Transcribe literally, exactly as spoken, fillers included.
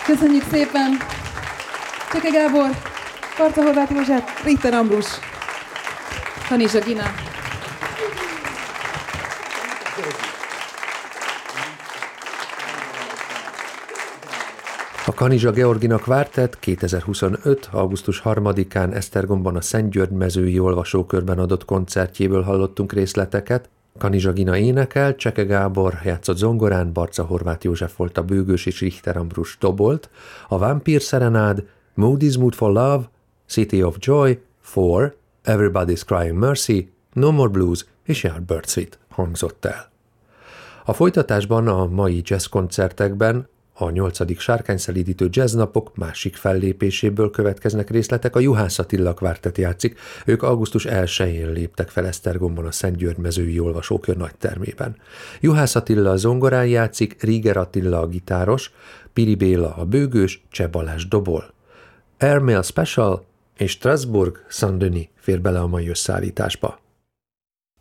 Köszönjük szépen! Cseke Gábor, Barca Horváth József, Richter Ambrus, Kanizsa Gina. A Kanizsa Georgina Quartet kétezer-huszonöt. augusztus harmadikán Esztergomban a Szentgyörgy mezői olvasókörben adott koncertjéből hallottunk részleteket. Kanizsa Gina énekel, Cseke Gábor játszott zongorán, Barca Horváth József volt a bőgős és Richter Ambrus dobolt, a Vampire Serenád, Moody's Mood for Love, City of Joy, Four, Everybody's Crying Mercy, No More Blues és Yardbird Suite hangzott el. A folytatásban a mai jazzkoncertekben a nyolcadik sárkányszelídítő jazznapok másik fellépéséből következnek részletek, a Juhász Attila Quartet játszik, ők augusztus elsején léptek fel Esztergomban a Szentgyörgy mezői olvasókör nagytermében. Juhász Attila a zongorán játszik, Rieger Attila a gitáros, Piri Béla a bőgős, Cseh Balázs dobol. Airmail Special és Strasbourg Saint-Denis fér bele a mai összeállításba.